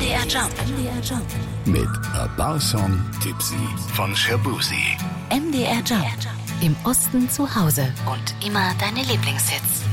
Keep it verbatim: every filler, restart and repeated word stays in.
D R Jump. M D R Jump. Mit A Bar Song Tipsy von Shaboozey. M D R Jump. Im Osten zu Hause und immer deine Lieblingshits.